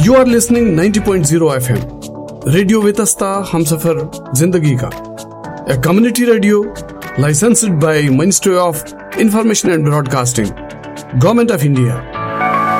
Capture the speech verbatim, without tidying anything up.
You are listening ninety point zero F M. Radio वेतस्ता Humsafar जिंदगी का. A community radio licensed by Ministry of Information and Broadcasting, Government of India.